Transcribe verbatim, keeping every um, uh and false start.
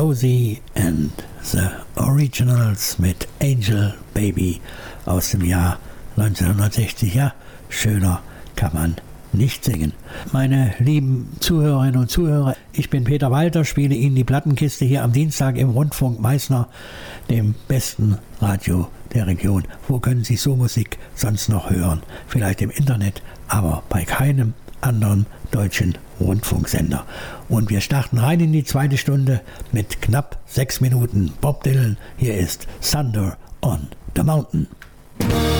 Rosie and the Originals mit Angel Baby aus dem Jahr neunzehnhundertsechzig. Ja, schöner kann man nicht singen. Meine lieben Zuhörerinnen und Zuhörer, ich bin Peter Walter, spiele Ihnen die Plattenkiste hier am Dienstag im Rundfunk Meißner, dem besten Radio der Region. Wo können Sie so Musik sonst noch hören? Vielleicht im Internet, aber bei keinem anderen deutschen Rundfunksender. Und wir starten rein in die zweite Stunde mit knapp sechs Minuten Bob Dylan. Hier ist Thunder on the Mountain.